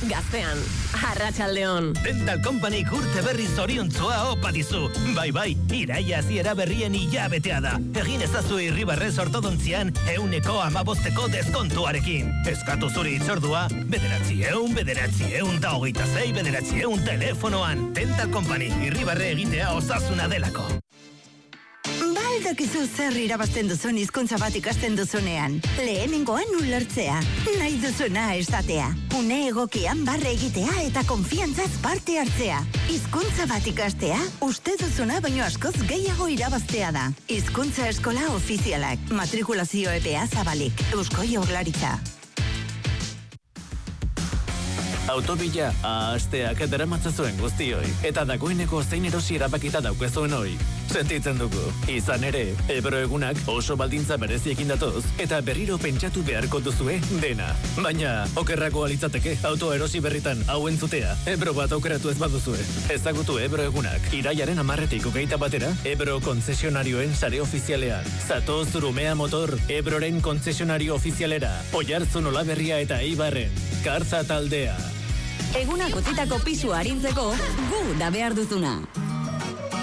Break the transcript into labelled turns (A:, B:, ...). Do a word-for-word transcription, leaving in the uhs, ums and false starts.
A: gaztean. Arratsaldeon.
B: Dental Company urte berri zoriontzua opa dizu. Bai, bai, iraia hasiera berrien hilabetea da. Egin ezazu Irribarrez ortodontzian euneko amabosteko deskontuarekin. Eskatu zuri itzordua, bederatzi eun, bederatzi eun da hogeita zei, bederatzi eun telefonoan. Dental Company, Irribarre egitea osasuna delako.
C: Baldakizu zer irabazten duzun hizkuntza bat ikasten duzunean. Lehenengoan ulertzea, nahi duzuna esatea. Une egokian barre egitea eta konfiantzaz parte hartzea. Hizkuntza bat ikastea, uste duzuna baino askoz gehiago irabaztea da. Hizkuntza eskola ofizialak, matrikulazio epea zabalik, Eusko Jaurlaritza.
D: Autobila, ahasteak daramatzazuen guztioi. Eta dagoeneko zein erosi erabakita daukezuen hoi. Sentitzen dugu. Izan ere, Ebro egunak oso baldintza bereziekin datoz, eta berriro pentsatu beharko duzue dena. Baina, okerrako alitzateke, auto erosi berritan hau entzutea, Ebro bat aukeratu ez baduzue. Ezagutu Ebro egunak, iraiaren amarretik hogeita batera, Ebro konzesionarioen sare ofizialean. Zatoz Urumea Motor, Ebroren konzesionario ofizialera. Oiartzun Olaberria eta Eibarren. Kartza taldea.
A: Egunak utzitako pisua arintzeko, gu da behar duzuna.